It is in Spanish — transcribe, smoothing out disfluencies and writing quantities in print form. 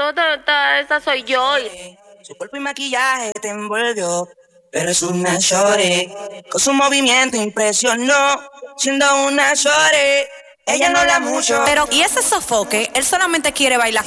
esa soy yo. Su cuerpo y maquillaje te envolvió, pero es una shorty. Con su movimiento impresionó, siendo una shorty. Ella no habla mucho, pero ¿y ese sofoque? Él solamente quiere bailar